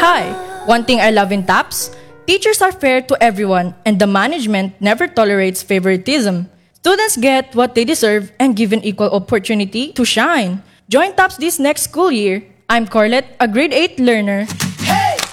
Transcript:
Hi! One thing I love in TAPS, teachers are fair to everyone and the management never tolerates favoritism. Students get what they deserve and given equal opportunity to shine. Join TAPS this next school year. I'm Corlette, a grade 8 learner,